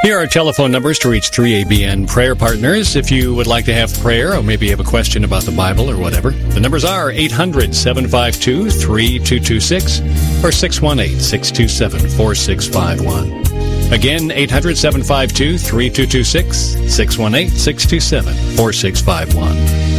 Here are telephone numbers to reach 3ABN prayer partners if you would like to have prayer or maybe have a question about the Bible or whatever. The numbers are 800-752-3226 or 618-627-4651. Again, 800-752-3226, 618-627-4651.